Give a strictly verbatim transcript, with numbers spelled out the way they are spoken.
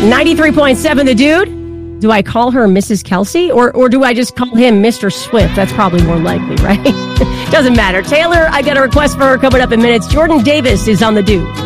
ninety-three point seven The Dude. Do I call her Missus Kelsey or, or do I just call him Mister Swift? That's probably more likely, right? Doesn't matter. Taylor, I got a request for her coming up in minutes. Jordan Davis is on The Dude.